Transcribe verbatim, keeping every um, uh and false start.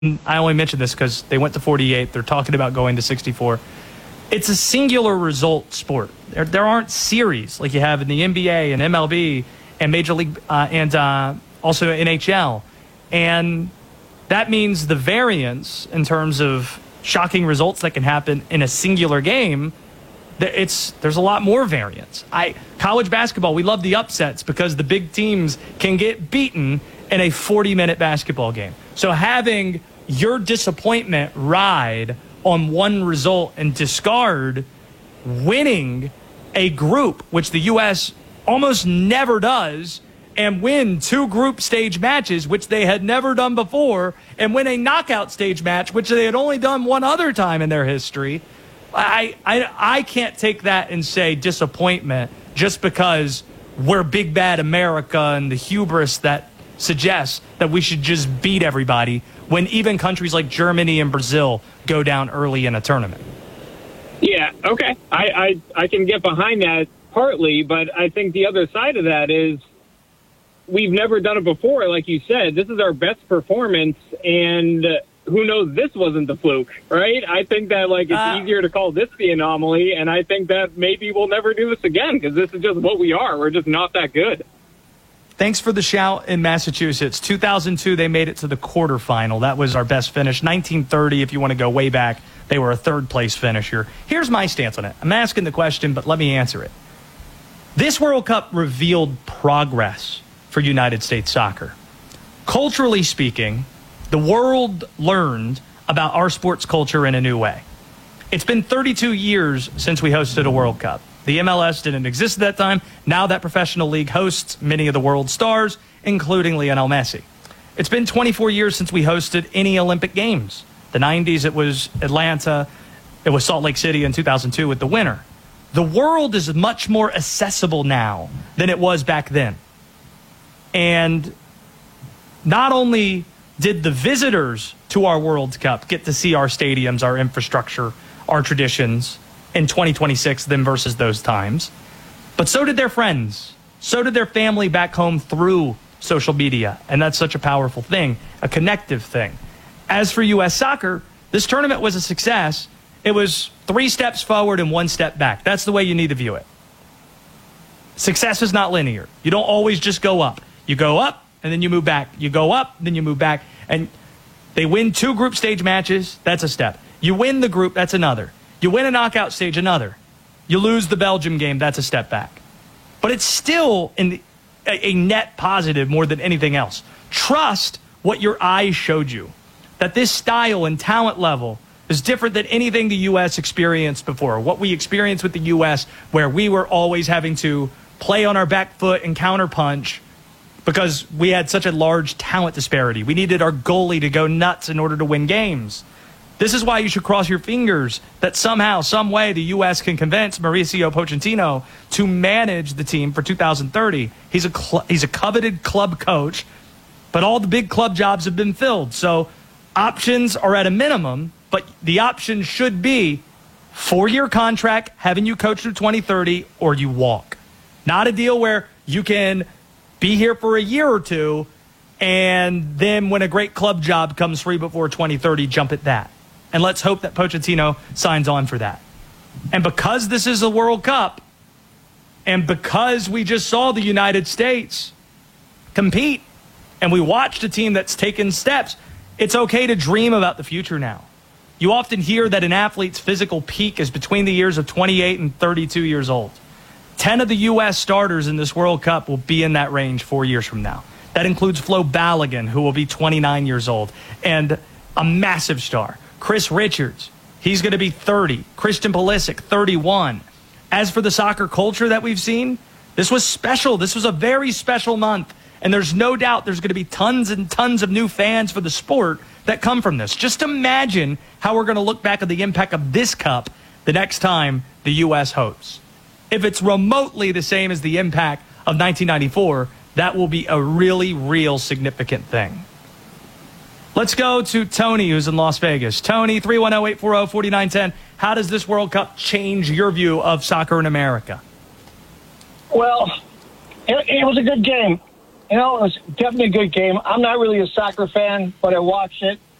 I only mention this because they went to forty-eight. They're talking about going to sixty-four. It's a singular result sport. There, there aren't series like you have in the N B A and M L B and Major League uh, and uh, also N H L. And that means the variance in terms of shocking results that can happen in a singular game, it's there's a lot more variance. I college basketball, we love the upsets because the big teams can get beaten in a forty-minute basketball game. So having your disappointment ride on one result and discard winning a group, which the U S almost never does, and win two group stage matches, which they had never done before, and win a knockout stage match, which they had only done one other time in their history. I, I, I can't take that and say disappointment just because we're big bad America and the hubris that suggests that we should just beat everybody when even countries like Germany and Brazil go down early in a tournament. Yeah, okay. I, I, I can get behind that partly, but I think the other side of that is we've never done it before, like you said. This is our best performance, and who knows this wasn't the fluke, right? I think that, like, it's uh, easier to call this the anomaly, and I think that maybe we'll never do this again because this is just what we are. We're just not that good. Thanks for the shout in Massachusetts. two thousand two, they made it to the quarterfinal. That was our best finish. nineteen thirty, if you want to go way back, they were a third-place finisher. Here's my stance on it. I'm asking the question, but let me answer it. This World Cup revealed progress for United States soccer. Culturally speaking, the world learned about our sports culture in a new way. It's been thirty-two years since we hosted a World Cup. The M L S didn't exist at that time. Now that professional league hosts many of the world's stars, including Lionel Messi. It's been twenty-four years since we hosted any Olympic Games. The nineties, it was Atlanta. It was Salt Lake City in two thousand two with the winner. The world is much more accessible now than it was back then. And not only did the visitors to our World Cup get to see our stadiums, our infrastructure, our traditions in twenty twenty-six than versus those times, but so did their friends. So did their family back home through social media. And that's such a powerful thing, a connective thing. As for U S soccer, this tournament was a success. It was three steps forward and one step back. That's the way you need to view it. Success is not linear. You don't always just go up. You go up, and then you move back. You go up, then you move back. And they win two group stage matches. That's a step. You win the group. That's another. You win a knockout stage. Another. You lose the Belgium game. That's a step back. But it's still in the, a, a net positive more than anything else. Trust what your eyes showed you, that this style and talent level is different than anything the U S experienced before. What we experienced with the U S, where we were always having to play on our back foot and counterpunch because we had such a large talent disparity. We needed our goalie to go nuts in order to win games. This is why you should cross your fingers that somehow, some way, the U S can convince Mauricio Pochettino to manage the team for two thousand thirty. He's a cl- he's a coveted club coach, but all the big club jobs have been filled. So options are at a minimum, but the option should be four-year contract, having you coach through twenty thirty, or you walk. Not a deal where you can be here for a year or two, and then when a great club job comes free before twenty thirty, jump at that. And let's hope that Pochettino signs on for that. And because this is a World Cup, and because we just saw the United States compete, and we watched a team that's taken steps, it's okay to dream about the future now. You often hear that an athlete's physical peak is between the years of twenty-eight and thirty-two years old. ten of the U S starters in this World Cup will be in that range four years from now. That includes Flo Balogun, who will be twenty-nine years old, and a massive star. Chris Richards, he's going to be thirty. Christian Pulisic, thirty-one. As for the soccer culture that we've seen, this was special. This was a very special month. And there's no doubt there's going to be tons and tons of new fans for the sport that come from this. Just imagine how we're going to look back at the impact of this cup the next time the U S hosts. If it's remotely the same as the impact of nineteen ninety-four, that will be a really, real significant thing. Let's go to Tony, who's in Las Vegas. Tony, three one zero, eight four zero, four nine one zero. How does this World Cup change your view of soccer in America? Well, it, it was a good game. You know, it was definitely a good game. I'm not really a soccer fan, but I watched it.